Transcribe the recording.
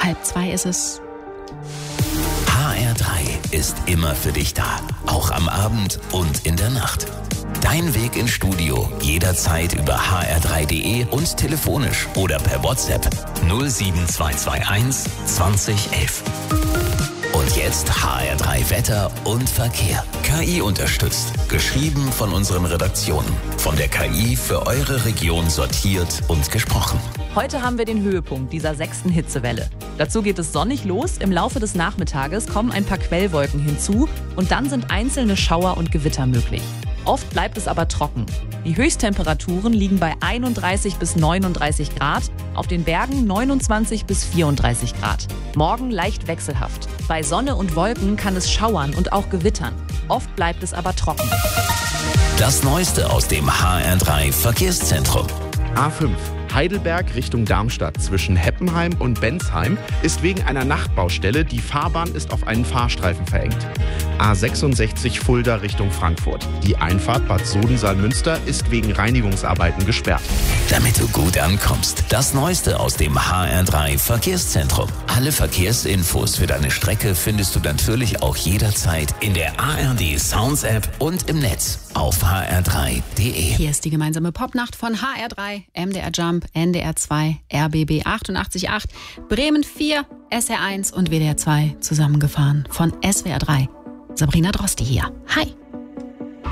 1:30 ist es. HR3 ist immer für dich da, auch am Abend und in der Nacht. Dein Weg ins Studio jederzeit über hr3.de und telefonisch oder per WhatsApp 07221 20 11. Und jetzt HR3 Wetter und Verkehr. KI unterstützt. Geschrieben von unseren Redaktionen. Von der KI für eure Region sortiert und gesprochen. Heute haben wir den Höhepunkt dieser 6. Hitzewelle. Dazu geht es sonnig los. Im Laufe des Nachmittages kommen ein paar Quellwolken hinzu und dann sind einzelne Schauer und Gewitter möglich. Oft bleibt es aber trocken. Die Höchsttemperaturen liegen bei 31 bis 39 Grad, auf den Bergen 29 bis 34 Grad. Morgen leicht wechselhaft. Bei Sonne und Wolken kann es schauern und auch gewittern. Oft bleibt es aber trocken. Das Neueste aus dem HR3 Verkehrszentrum. A5 Heidelberg Richtung Darmstadt zwischen Heppenheim und Bensheim ist wegen einer Nachtbaustelle, die Fahrbahn ist auf einen Fahrstreifen verengt. A66 Fulda Richtung Frankfurt. Die Einfahrt Bad Sodensaal-Münster ist wegen Reinigungsarbeiten gesperrt. Damit du gut ankommst, das Neueste aus dem HR3 Verkehrszentrum. Alle Verkehrsinfos für deine Strecke findest du natürlich auch jederzeit in der ARD Sounds App und im Netz auf hr3.de. Hier ist die gemeinsame Popnacht von HR3, MDR Jump, NDR 2, RBB 88.8, Bremen 4, SR1 und WDR 2 zusammengefahren von SWR 3. Sabrina Drosti hier. Hi.